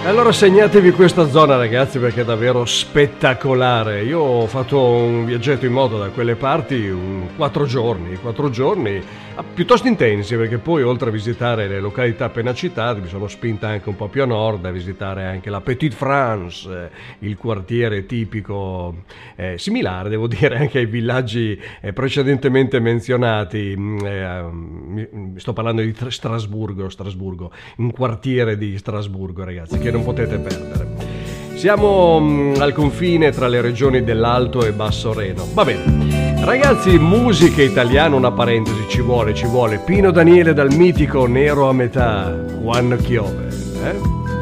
Allora segnatevi questa zona, ragazzi, perché è davvero spettacolare. Io ho fatto un viaggetto in moto da quelle parti 4 giorni piuttosto intensi, perché poi oltre a visitare le località appena citate mi sono spinta anche un po' più a nord a visitare anche la Petite France, il quartiere tipico similare, devo dire, anche ai villaggi precedentemente menzionati. Sto parlando di Strasburgo, un quartiere di Strasburgo, ragazzi, che non potete perdere. Siamo al confine tra le regioni dell'Alto e Basso Reno. Va bene, ragazzi, musica italiana, una parentesi, ci vuole. Pino Daniele dal mitico Nero a metà, Juan Chiove,